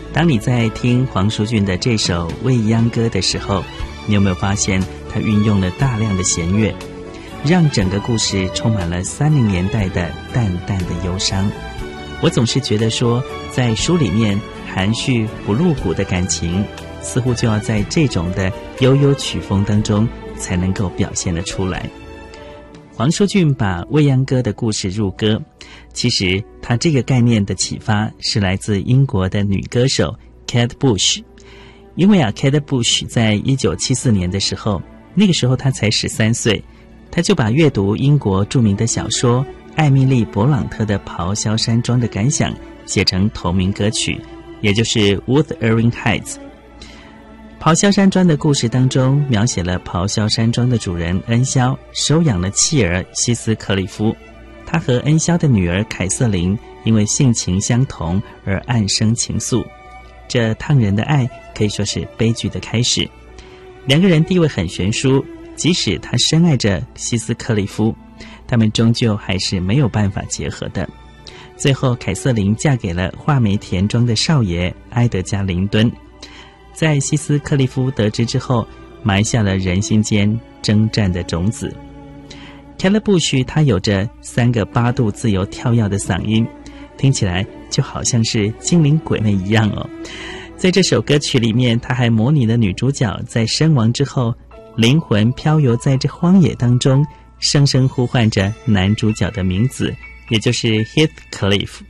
当你在听黄舒骏的这首《未央歌》的时候，你有没有发现他运用了大量的弦乐，让整个故事充满了30年代的淡淡的忧伤？我总是觉得说，在书里面含蓄不露骨的感情，似乎就要在这种的悠悠曲风当中才能够表现得出来。黄舒骏把未央歌的故事入歌，其实他这个概念的启发是来自英国的女歌手 Kate Bush。 因为Kate Bush 在1974年的时候，那个时候她才13岁，她就把阅读英国著名的小说艾米丽·勃朗特的《咆哮山庄》的感想写成同名歌曲，也就是 Wuthering Heights。咆哮山庄的故事当中，描写了咆哮山庄的主人恩肖收养了妻儿希斯克利夫，他和恩肖的女儿凯瑟琳因为性情相同而暗生情愫，这烫人的爱可以说是悲剧的开始。两个人地位很悬殊，即使他深爱着希斯克利夫，他们终究还是没有办法结合的。最后凯瑟琳嫁给了画眉田庄的少爷埃德加·林顿，在希斯克利夫得知之后，埋下了人心间征战的种子。凯勒布许他有着3个8度自由跳跃的嗓音，听起来就好像是精灵鬼魅一样哦。在这首歌曲里面，他还模拟了女主角在身亡之后，灵魂飘游在这荒野当中，声声呼唤着男主角的名字，也就是 Heathcliff。